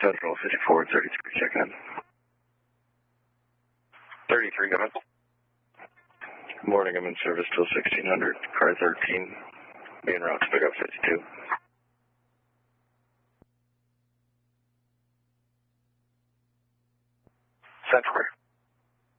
Central 54, 33, check in. 33, go ahead. Morning, I'm in service till 1600, car 13, main route to pick up 52. Central.